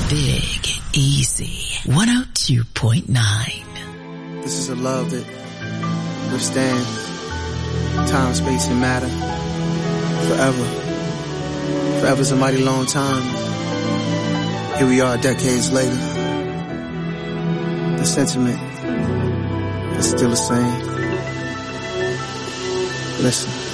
Big Easy 102.9. This is a love that withstands time, space, and matter forever. Forever's a mighty long time. Here we are decades later. The sentiment is still the same. Listen.